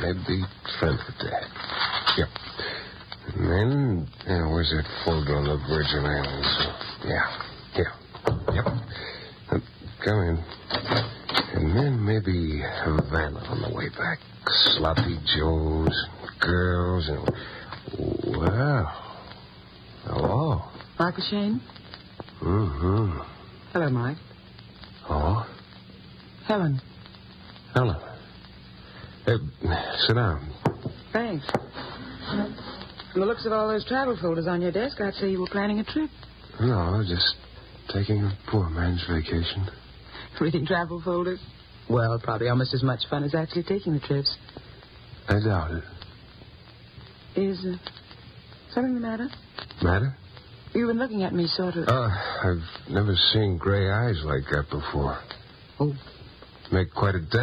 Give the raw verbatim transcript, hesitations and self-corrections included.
they'd be friends with Dad. Yep. And then, yeah, where's that folder on the Virgin Islands? Yeah, yeah, yep. Uh, come in. And then maybe Havana on the way back. Sloppy Joes, girls, and... Well... Hello. Michael Shane? Mm-hmm. Hello, Mike. Oh? Helen. Helen. Hey, sit down. Thanks. From the looks of all those travel folders on your desk, I'd say you were planning a trip. No, just taking a poor man's vacation. Reading travel folders? Well, probably almost as much fun as actually taking the trips. I doubt it. Is uh, something the matter? Matter? You've been looking at me sort of... Uh, I've never seen gray eyes like that before. Oh. Make quite a